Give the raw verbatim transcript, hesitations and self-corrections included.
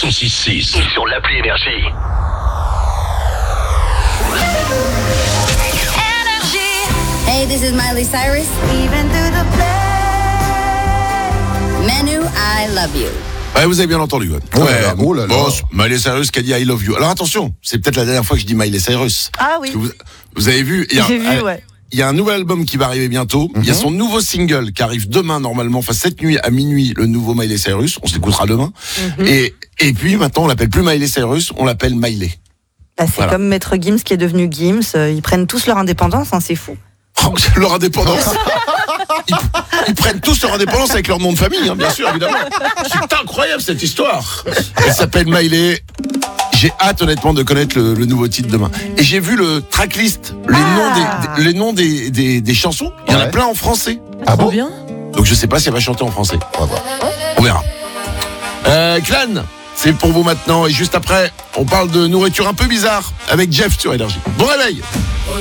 cent six six et sur l'appli Énergie. Hey, this is Miley Cyrus. Even through the play. Manu, I love you. Ouais, vous avez bien entendu. Ouais. Oh là là, oh là là. Bon, Miley Cyrus qui a dit I love you. Alors attention, c'est peut-être la dernière fois que je dis Miley Cyrus. Ah oui. Parce que Vous, vous avez vu, il y a, J'ai vu, ouais. il y a un nouvel album qui va arriver bientôt. Mm-hmm. Il y a son nouveau single qui arrive demain normalement, enfin cette nuit à minuit, le nouveau Miley Cyrus. On s'écoutera demain. Mm-hmm. Et et puis maintenant, on l'appelle plus Miley Cyrus, on l'appelle Miley. Bah, c'est Voilà. comme Maître Gims qui est devenu Gims. Ils prennent tous leur indépendance, hein, c'est fou. Oh, leur indépendance. Ils, ils prennent tous leur indépendance avec leur nom de famille, hein, bien sûr, évidemment. C'est incroyable cette histoire. Elle s'appelle Miley. J'ai hâte honnêtement de connaître le, le nouveau titre demain. Et j'ai vu le tracklist, les Ah. noms des, des- les noms des, des, des chansons. Il y en a Ouais. plein en français. Ah bon? bien. Donc je sais pas si elle va chanter en français. On va voir. On verra. Euh, Clan, c'est pour vous maintenant. Et juste après, on parle de nourriture un peu bizarre avec Jeff sur Énergie. Bon réveil.